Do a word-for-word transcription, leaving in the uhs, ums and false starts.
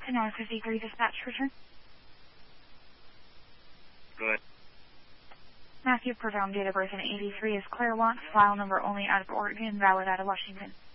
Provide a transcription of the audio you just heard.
Sonora fifty-three dispatch return. Go ahead. Matthew Perdome, date of birth in eighty-three is Claire Watts, file number only out of Oregon, valid out of Washington.